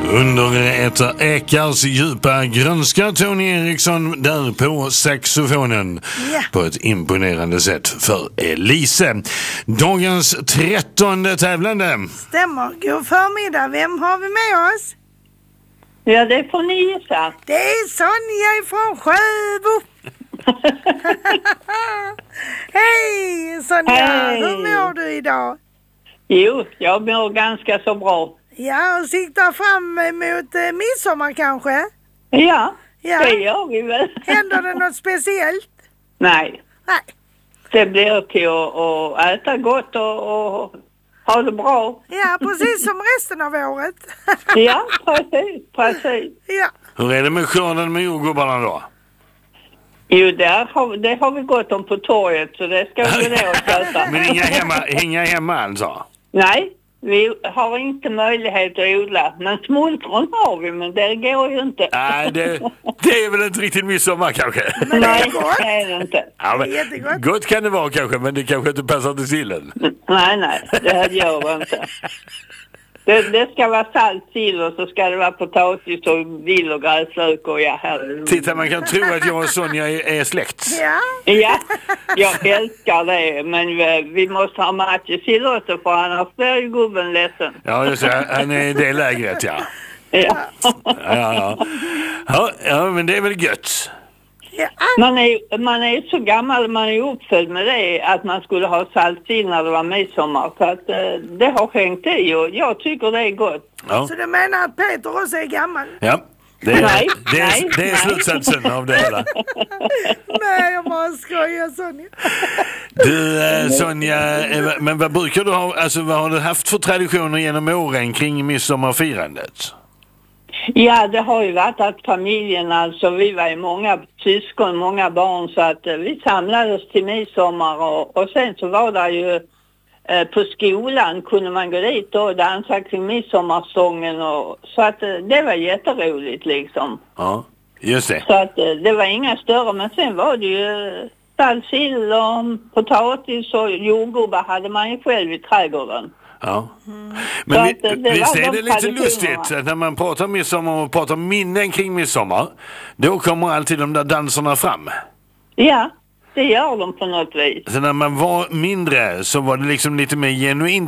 Under ett ekars djupa grönska Tony Eriksson där på saxofonen på ett imponerande sätt för Elise. Dagens 13:e tävlande. Stämmer. God förmiddag. Vem har vi med oss? Ja, det får ni gissa. Det är Sonja från Sjöbo. Hej Sonja, Hej. hur mår du idag? Jo, jag mår ganska så bra. Ja, och siktar fram emot midsommar kanske? Ja, Ja. det gör vi väl. Händer det något speciellt? Nej, Nej. det blir till att äta gott och ha det bra. Ja, precis som resten av året. Ja, precis. Ja. Hur är det med skörden med jordgubbarna då? Jo, det har vi gått om på torget, så det ska vi ner och köta. Men inga hemma alltså? Nej, vi har inte möjlighet att odla. Men smultron har vi, men det går ju inte. Nej, det är väl inte riktigt midsommar kanske? Men det är Nej, gott. det är det inte. Ja, men, Det är jättegott. gott kan det vara kanske, men det kanske inte passar till sillen. Nej, det gör det inte. Det ska vara salt sill och så ska det vara potatis och vill och gräslök och Titta, man kan tro att jag och Sonja är släkt. Ja. Ja, jag älskar det, men vi måste ha matjessill också för annars blir ju gubben ledsen. Ja, just det. Han är i det lägret, ja. Ja. Ja, men det är väl gött. Ja. Man är så gammal, man är uppfödd med det att man skulle ha saltsill när det var midsommar. Så att det har hängt i och jag tycker det är gott. Ja, Så du menar att Peter också är gammal? ja. Det är slutsatsen av det hela. Nej, jag bara skojar Sonja. Du, Sonja, men vad brukar du ha, alltså vad har du haft för traditioner genom åren kring midsommarfirandet? Ja, det har ju varit att familjen, alltså vi var ju många syskon, många barn, så att vi samlades till midsommar och sen så var det ju på skolan kunde man gå dit och dansa kring midsommarsången och så att det var jätteroligt liksom. Ja, just det. Så att det var inga större, men sen var det ju stallsill och potatis och jordgubbar hade man ju själv i trädgården. Ja. Så Men att visst är det lite traditionerna. lustigt att när man pratar midsommar och pratar minnen kring midsommar, då kommer alltid de där danserna fram. Ja, det gör de på något vis. Så när man var mindre så var det liksom lite mer genuint